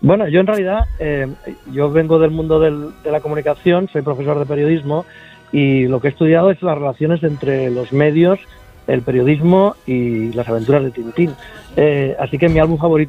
Bueno, yo en realidad, yo vengo del mundo de la comunicación, soy profesor de periodismo y lo que he estudiado es las relaciones entre los medios, el periodismo y las aventuras de Tintín. Así que mi álbum favorito